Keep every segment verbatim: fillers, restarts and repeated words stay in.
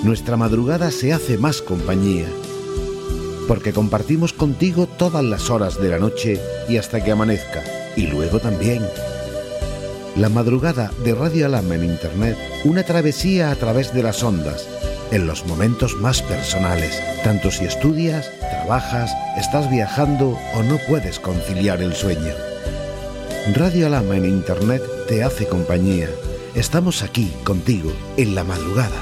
nuestra madrugada se hace más compañía, porque compartimos contigo todas las horas de la noche y hasta que amanezca, y luego también. La madrugada de Radio Alhama en Internet, una travesía a través de las ondas, en los momentos más personales, tanto si estudias, trabajas, estás viajando o no puedes conciliar el sueño. Radio Alhama en Internet te hace compañía. Estamos aquí contigo en la madrugada.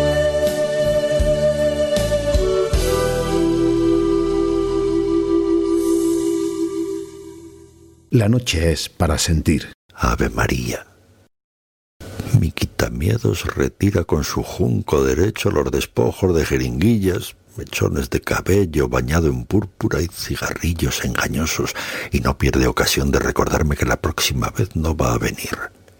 La noche es para sentir. Ave María. Mi quitamiedos retira con su junco derecho los despojos de jeringuillas, mechones de cabello bañado en púrpura y cigarrillos engañosos, y no pierde ocasión de recordarme que la próxima vez no va a venir.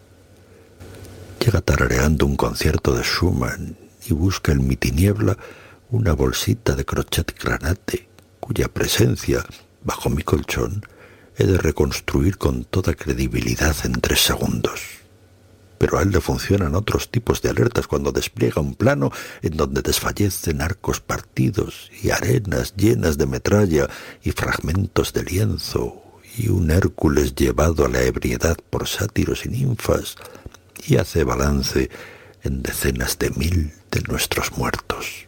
Llega tarareando un concierto de Schumann y busca en mi tiniebla una bolsita de crochet granate, cuya presencia, bajo mi colchón, he de reconstruir con toda credibilidad en tres segundos. Pero a él le funcionan otros tipos de alertas cuando despliega un plano en donde desfallecen arcos partidos y arenas llenas de metralla y fragmentos de lienzo y un Hércules llevado a la ebriedad por sátiros y ninfas y hace balance en decenas de mil de nuestros muertos.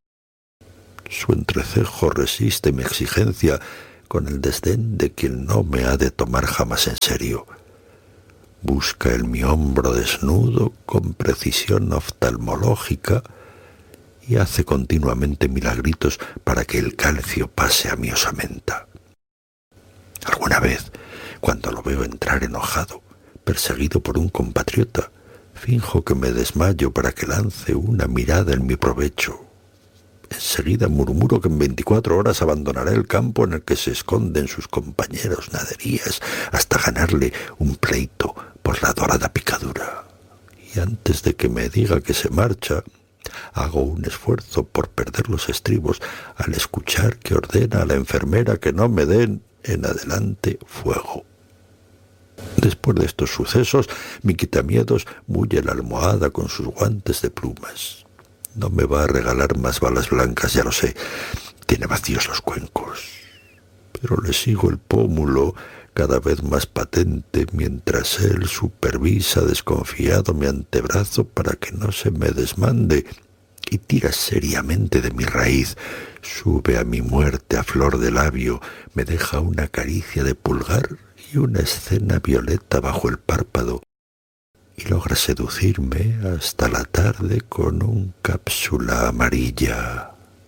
Su entrecejo resiste mi exigencia con el desdén de quien no me ha de tomar jamás en serio. Busca en mi hombro desnudo con precisión oftalmológica y hace continuamente milagritos para que el calcio pase a mi osamenta. Alguna vez, cuando lo veo entrar enojado, perseguido por un compatriota, finjo que me desmayo para que lance una mirada en mi provecho. Enseguida murmuro que en veinticuatro horas abandonará el campo en el que se esconden sus compañeros naderías hasta ganarle un pleito por la dorada picadura. Y antes de que me diga que se marcha, hago un esfuerzo por perder los estribos al escuchar que ordena a la enfermera que no me den en adelante fuego. Después de estos sucesos, mi quitamiedos bulle la almohada con sus guantes de plumas. No me va a regalar más balas blancas, ya lo sé. Tiene vacíos los cuencos. Pero le sigo el pómulo, cada vez más patente, mientras él supervisa desconfiado mi antebrazo para que no se me desmande, y tira seriamente de mi raíz. Sube a mi muerte a flor de labio, me deja una caricia de pulgar y una escena violeta bajo el párpado, y logra seducirme hasta la tarde con un cápsula amarilla.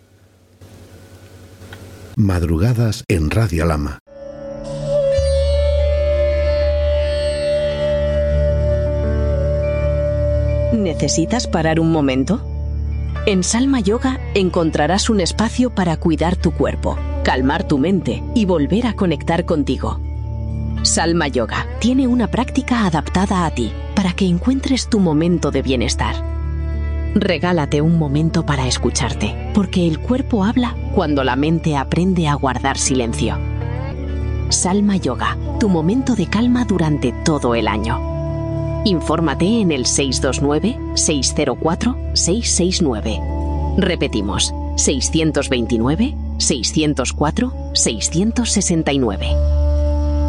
Madrugadas en Radio Alhama. ¿Necesitas parar un momento? En Salma Yoga encontrarás un espacio para cuidar tu cuerpo, calmar tu mente y volver a conectar contigo. Salma Yoga tiene una práctica adaptada a ti para que encuentres tu momento de bienestar. Regálate un momento para escucharte, porque el cuerpo habla cuando la mente aprende a guardar silencio. Salma Yoga, tu momento de calma durante todo el año. Infórmate en el seis dos nueve, seis cero cuatro, seis seis nueve. Repetimos, seis dos nueve, seis cero cuatro, seis seis nueve.